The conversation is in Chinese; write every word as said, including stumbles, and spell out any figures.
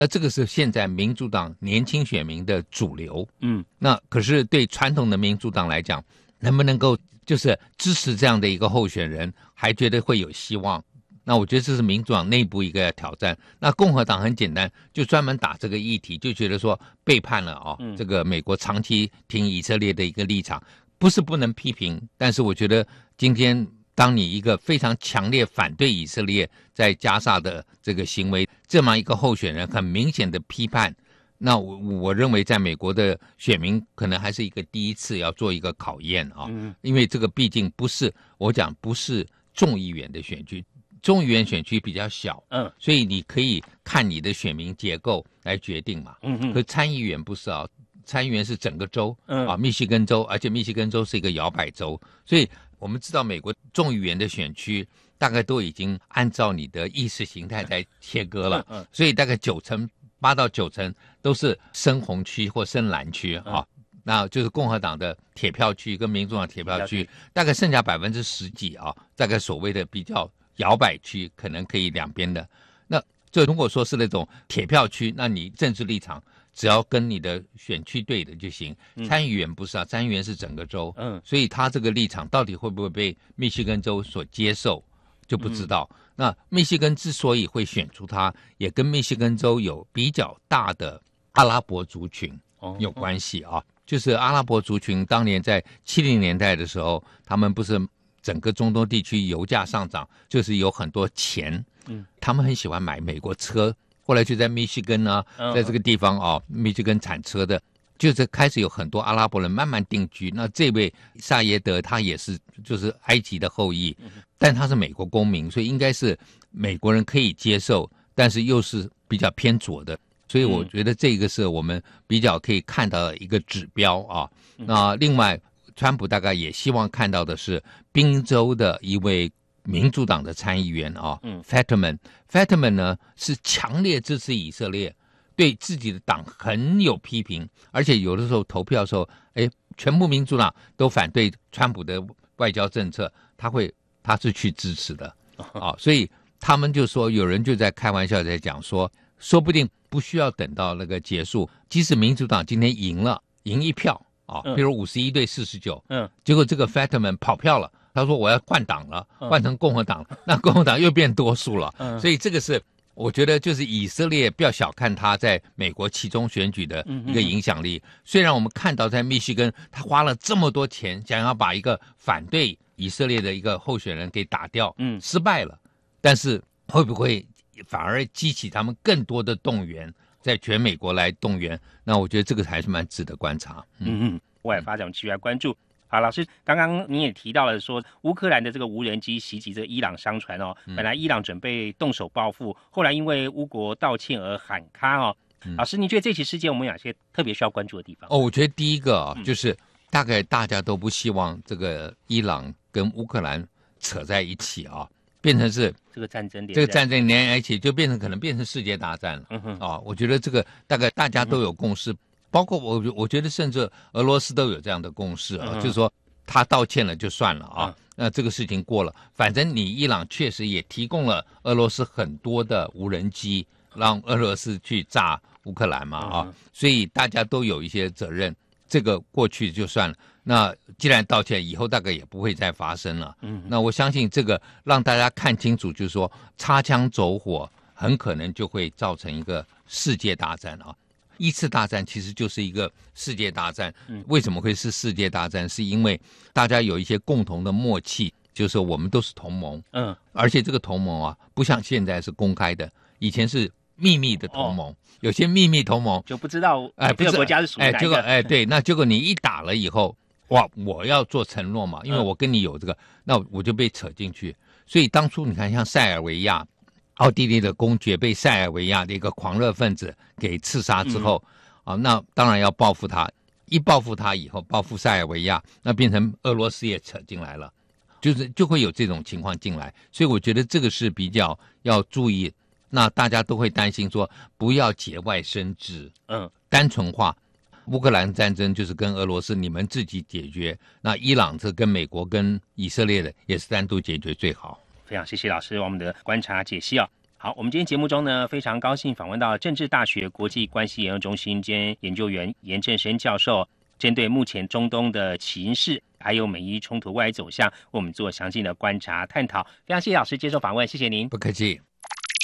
那这个是现在民主党年轻选民的主流。 嗯， 那可是对传统的民主党来讲，能不能够就是支持这样的一个候选人，还觉得会有希望？那我觉得这是民主党内部一个挑战。那共和党很简单，就专门打这个议题，就觉得说背叛了啊、哦嗯，这个美国长期挺以色列的一个立场，不是不能批评，但是我觉得今天当你一个非常强烈反对以色列在加沙的这个行为，这么一个候选人很明显的批判，那我我认为在美国的选民可能还是一个第一次要做一个考验啊、嗯，因为这个毕竟不是我讲不是众议员的选区。众议员选区比较小，嗯，所以你可以看你的选民结构来决定嘛，嗯嗯。可参议员不是啊，参议员是整个州，嗯啊，密西根州，而且密西根州是一个摇摆州，所以我们知道美国众议员的选区大概都已经按照你的意识形态在切割了，嗯，所以大概九成八到九成都是深红区或深蓝区啊。嗯，那就是共和党的铁票区跟民主党铁票区，大概剩下百分之十几啊，大概所谓的比较摇摆区可能可以两边的。那这如果说是那种铁票区，那你政治立场只要跟你的选区对的就行。参议员不是啊，参议员是整个州，嗯，所以他这个立场到底会不会被密西根州所接受就不知道。嗯，那密西根之所以会选出他，也跟密西根州有比较大的阿拉伯族群有关系啊。就是阿拉伯族群当年在七零年代的时候，他们不是整个中东地区油价上涨，就是有很多钱，嗯，他们很喜欢买美国车，后来就在密西根啊，在这个地方啊，密西根产车的，就是开始有很多阿拉伯人慢慢定居。那这位萨耶德他也是就是埃及的后裔，但他是美国公民，所以应该是美国人可以接受，但是又是比较偏左的。所以我觉得这个是我们比较可以看到的一个指标啊。那另外，川普大概也希望看到的是宾州的一位民主党的参议员啊 ，Fetterman。Fetterman 呢是强烈支持以色列，对自己的党很有批评，而且有的时候投票的时候，哎，全部民主党都反对川普的外交政策，他会他是去支持的啊。所以他们就说，有人就在开玩笑在讲说，说不定不需要等到那个结束，即使民主党今天赢了，赢一票啊，比如五十一对四十九，嗯，结果这个 Fetterman 跑票了，他说我要换党了，换成共和党了，嗯，那共和党又变多数了，嗯，所以这个是我觉得就是以色列不要小看他在美国期中选举的一个影响力。嗯嗯嗯，虽然我们看到在密西根他花了这么多钱，想要把一个反对以色列的一个候选人给打掉，嗯，失败了，但是会不会反而激起他们更多的动员，在全美国来动员？那我觉得这个还是蛮值得观察。 嗯嗯，外发展继续来关注。好，老师，刚刚你也提到了说，乌克兰的这个无人机袭击这个伊朗商船哦，本来伊朗准备动手报复，后来因为乌国道歉而喊卡哦。老师，您觉得这起事件我们有哪些特别需要关注的地方？ 哦，我觉得第一个啊，就是大概大家都不希望这个伊朗跟乌克兰扯在一起啊。变成是这个战争， 这个战争连在一起，就变成可能变成世界大战了。嗯哼，啊，我觉得这个大概大家都有共识，嗯，包括我，我觉得甚至俄罗斯都有这样的共识啊，嗯，就是说他道歉了就算了啊，嗯，那这个事情过了，反正你伊朗确实也提供了俄罗斯很多的无人机，让俄罗斯去炸乌克兰嘛啊，嗯，所以大家都有一些责任，这个过去就算了。那既然道歉，以后大概也不会再发生了。嗯，那我相信这个让大家看清楚，就是说擦枪走火很可能就会造成一个世界大战啊！一次大战其实就是一个世界大战。嗯，为什么会是世界大战？是因为大家有一些共同的默契，就是我们都是同盟。嗯，而且这个同盟啊，不像现在是公开的，以前是秘密的同盟。哦，有些秘密同盟就不知道哎，这个国家是属于哪一个？ 哎，结果哎，对，那结果你一打了以后。哇，我要做承诺嘛，因为我跟你有这个，那我就被扯进去。所以当初你看，像塞尔维亚，奥地利的公爵被塞尔维亚的一个狂热分子给刺杀之后，嗯，啊，那当然要报复他。一报复他以后，报复塞尔维亚，那变成俄罗斯也扯进来了，就是就会有这种情况进来。所以我觉得这个是比较要注意。那大家都会担心说，不要节外生枝，嗯，单纯化。乌克兰战争就是跟俄罗斯你们自己解决，那伊朗这跟美国跟以色列的也是单独解决最好。 非常谢谢老师我们的观察解析啊。 好，我们今天节目中呢，非常高兴访问到政治大学国际关系研究中心兼研究员严正声教授，针对目前中东的情势还有美伊冲突未来走向，为我们做详尽的观察探讨。非常谢谢老师接受访问，谢谢您。 不客气。